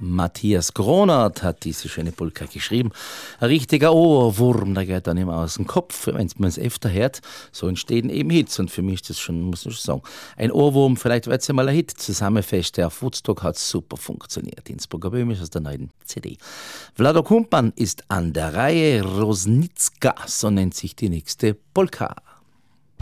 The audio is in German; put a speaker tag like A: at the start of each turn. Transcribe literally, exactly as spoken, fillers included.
A: Matthias Gronert hat diese schöne Polka geschrieben. Ein richtiger Ohrwurm, der geht dann immer aus dem Kopf, wenn man es öfter hört. So entstehen eben Hits und für mich ist das schon, muss ich sagen, ein Ohrwurm, vielleicht wird es ja mal ein Hit. Zusammenfest auf Woodstock hat super funktioniert. Innsbrucker Böhmisch aus der neuen C D. Vlado Kumppan ist an der Reihe, Rosnicka, so nennt sich die nächste Polka.